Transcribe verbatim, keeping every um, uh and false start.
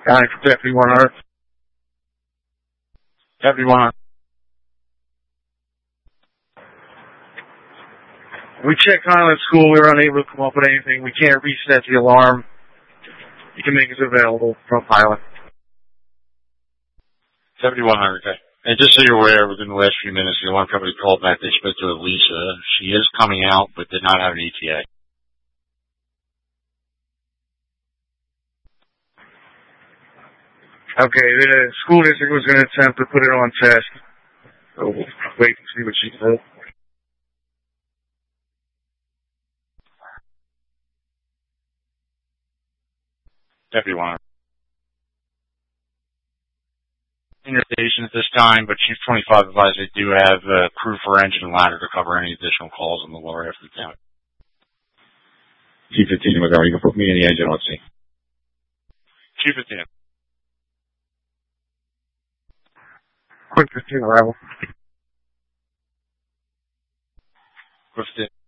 County for Deputy one hundred. Deputy one hundred. We checked Highland School. We were unable to come up with anything. We can't reset the alarm. You can make us available from Highland. Deputy one hundred, okay. And just so you're aware, within the last few minutes, the alarm company called back. They spoke to Lisa. She is coming out, but did not have an E T A. Okay, the school district was going to attempt to put it on test. So we'll wait and see what she says. Deputy one hundred. In your station at this time, but Chief twenty-five advised they do have a crew for engine and ladder to cover any additional calls on the lower half of the town. Chief fifteen, Montgomery, you can put me in the engine, let's see. Chief fifteen. Quick fifteen arrival. Quick fifteen.